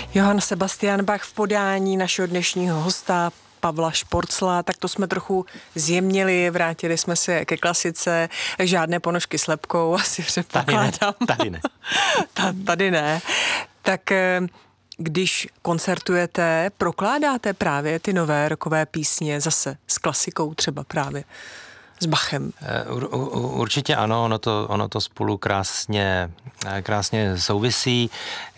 Johann Sebastian Bach v podání našeho dnešního hosta Pavla Šporcla, tak to jsme trochu zjemnili, vrátili jsme se ke klasice, žádné ponožky s lebkou, asi předpokládám. Tady ne. Tady ne. Tak když koncertujete, prokládáte právě ty nové rockové písně zase s klasikou třeba právě s Bachem? Určitě ano, ono to spolu krásně souvisí.